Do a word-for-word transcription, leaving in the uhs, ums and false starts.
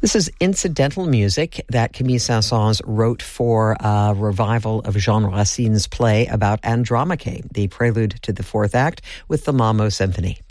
This is incidental music that Camille Saint-Saëns wrote for a revival of Jean Racine's play about Andromache, the prelude to the fourth act with the Malmö Symphony.